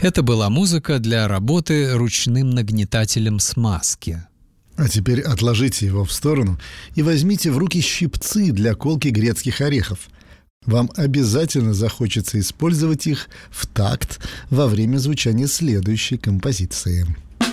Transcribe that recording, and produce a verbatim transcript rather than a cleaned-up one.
Это была музыка для работы ручным нагнетателем смазки. А теперь отложите его в сторону и возьмите в руки щипцы для колки грецких орехов. Вам обязательно захочется использовать их в такт во время звучания следующей композиции.